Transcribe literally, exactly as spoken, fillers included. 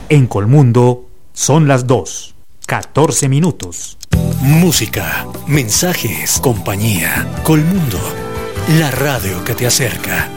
En Colmundo son las dos, catorce minutos. Música, mensajes, compañía. Colmundo, la radio que te acerca.